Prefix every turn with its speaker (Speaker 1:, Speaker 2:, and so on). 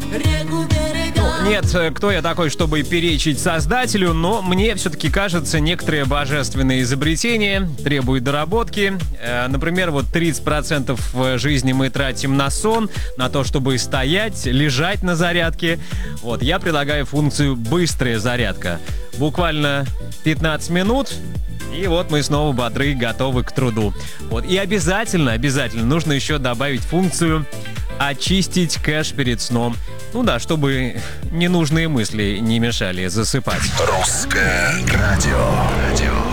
Speaker 1: Нет, кто я такой, чтобы перечить создателю, но мне все-таки кажется, некоторые божественные изобретения требуют доработки. Например, вот 30% жизни мы тратим на сон, на то, чтобы стоять, лежать на зарядке. Вот, я предлагаю функцию «быстрая зарядка». Буквально 15 минут, и вот мы снова бодры, готовы к труду. Вот, и обязательно нужно еще добавить функцию очистить кэш перед сном. Ну да, чтобы ненужные мысли не мешали засыпать.
Speaker 2: Русское радио.